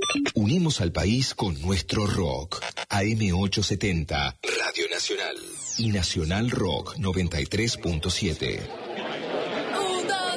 Unimos al país con nuestro rock. AM870, Radio Nacional. Y Nacional Rock 93.7.